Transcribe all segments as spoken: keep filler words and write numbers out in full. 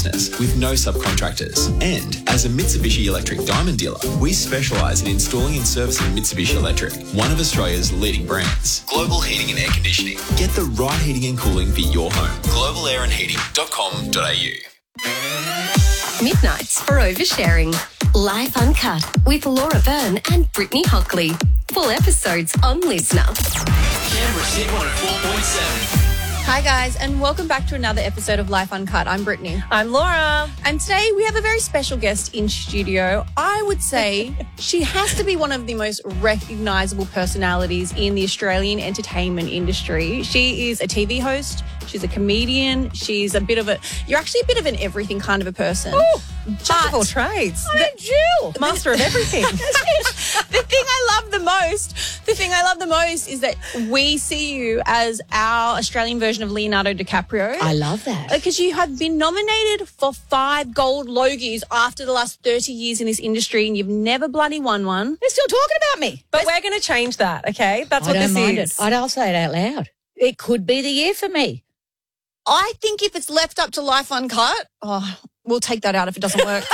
business with no subcontractors. And as a Mitsubishi Electric Diamond dealer, we specialise in installing and servicing Mitsubishi Electric, one of Australia's leading brands. Global Heating and Air Conditioning. Get the right heating and cooling for your home. global air and heating dot com dot a u. Midnights for oversharing. Life Uncut with Laura Byrne and Brittany Hockley. Full episodes on Listener. Canberra's Hit one oh four point seven. Hi guys, and welcome back to another episode of Life Uncut. I'm Brittany. I'm Laura. And today we have a very special guest in studio. I would say she has to be one of the most recognisable personalities in the Australian entertainment industry. She is a T V host. She's a comedian. She's a bit of a... You're actually a bit of an everything kind of a person. Ooh, jack of all trades. I'm a Jill. Master of everything. The thing I love the most, the thing I love the most is that we see you as our Australian version of Leonardo DiCaprio. I love that. Because you have been nominated for five gold Logies after the last thirty years in this industry and you've never bloody won one. They're still talking about me. But we're going to change that, okay? That's I what don't this mind is. it. I'll say it out loud. It could be the year for me. I think if it's left up to Life Uncut, oh, we'll take that out if it doesn't work.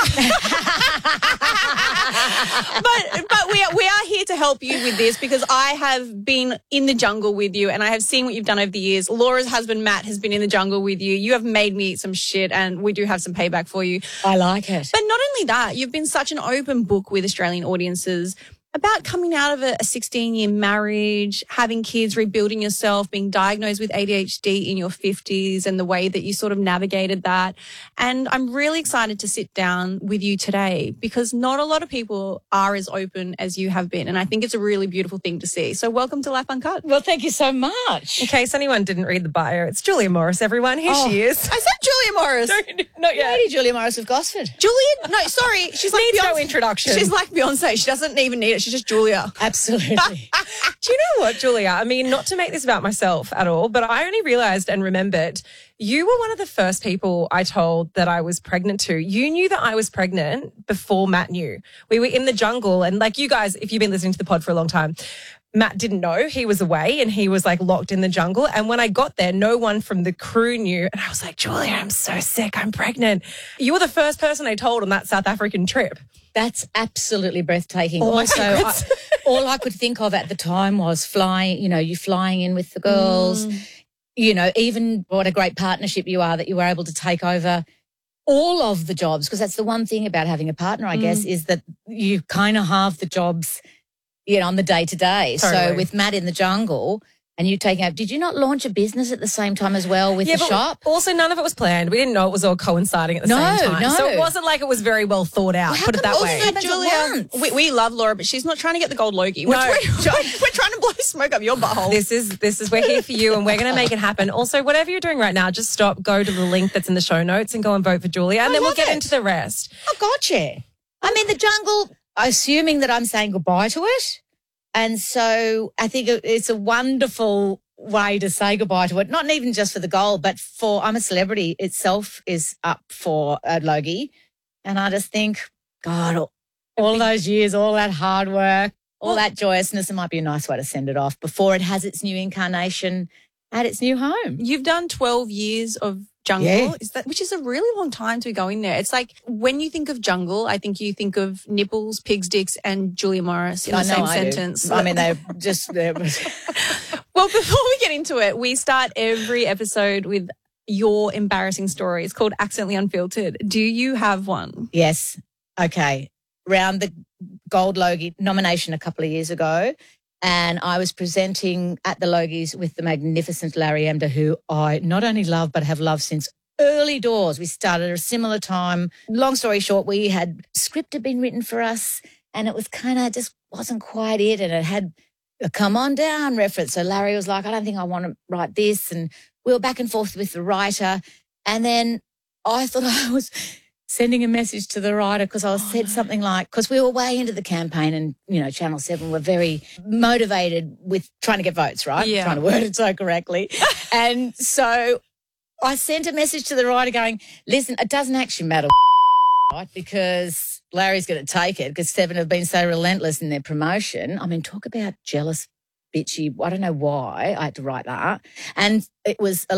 but but we are, we are here to help you with this because I have been in the jungle with you and I have seen what you've done over the years. Laura's husband, Matt, has been in the jungle with you. You have made me eat some shit and we do have some payback for you. I like it. But not only that, you've been such an open book with Australian audiences about coming out of a sixteen-year marriage, having kids, rebuilding yourself, being diagnosed with A D H D in your fifties and the way that you sort of navigated that. And I'm really excited to sit down with you today because not a lot of people are as open as you have been. And I think it's a really beautiful thing to see. So welcome to Life Uncut. Well, thank you so much. In case anyone didn't read the bio, it's Julia Morris, everyone. Here Oh. she is. I said Julia Morris. Not yet. Lady Julia Morris of Gosford. Julia, no, sorry. She's like Needs no Beyonce. introduction. She's like Beyonce. She doesn't even need it. She's just Julia. Absolutely. Do you know what, Julia? I mean, not to make this about myself at all, but I only realised and remembered you were one of the first people I told that I was pregnant to. You knew that I was pregnant before Matt knew. We were in the jungle and like you guys, if you've been listening to the pod for a long time, Matt didn't know. He was away and he was like locked in the jungle. And when I got there, no one from the crew knew. And I was like, Julia, I'm so sick. I'm pregnant. You were the first person I told on that South African trip. That's absolutely breathtaking. All my also, I, secrets. all I could think of at the time was flying, you know, you flying in with the girls, Mm. you know, even what a great partnership you are that you were able to take over all of the jobs, because that's the one thing about having a partner, I Mm. guess, is that you kind of halve the jobs, you know, on the day to day. So Totally. with Matt in the jungle and you taking up, did you not launch a business at the same time as well with Yeah, the but shop? also none of it was planned. We didn't know it was all coinciding at the No, same time. no. So it wasn't like it was very well thought out, Well, how put it come that all way. of happens at Julia, once? we, we love Laura, but she's not trying to get the gold Logie. We're, No. we're, we're trying to blow smoke up your butthole. This is this is we're here for you and we're going to make it happen. Also, whatever you're doing right now, just stop, go to the link that's in the show notes and go and vote for Julia and I then we'll love get it. into the rest. Oh, gotcha. I'm in the jungle, assuming that I'm saying goodbye to it. And so I think it- it's a wonderful way to say goodbye to it, not even just for the goal, but for I'm a Celebrity itself is up for a Logie. And I just think, God, all, all those years, all that hard work, all that joyousness, it might be a nice way to send it off before it has its new incarnation at its new home. You've done twelve years of jungle, Yeah. is that, which is a really long time to go in there. It's like when you think of jungle, I think you think of nipples, pig's dicks, and Julia Morris in I the know same I do. sentence. I mean, they're just... They're, Well, before we get into it, we start every episode with your embarrassing story. It's called Accidentally Unfiltered. Do you have one? Yes. Okay. Round the Gold Logie nomination a couple of years ago, and I was presenting at the Logies with the magnificent Larry Emder, who I not only love but have loved since early doors. We started at a similar time. Long story short, we had script had been written for us, and it was kind of just wasn't quite it, and it had a come on down reference. So Larry was like, I don't think I want to write this, and we were back and forth with the writer, and then I thought I was sending a message to the writer because I was Oh, said no. something like, because we were way into the campaign and, you know, Channel seven were very motivated with trying to get votes, right? Yeah. Trying to word it so correctly. And so I sent a message to the writer going, listen, it doesn't actually matter, right? Because Larry's going to take it because Seven have been so relentless in their promotion. I mean, talk about jealous, bitchy. I don't know why I had to write that. And it was a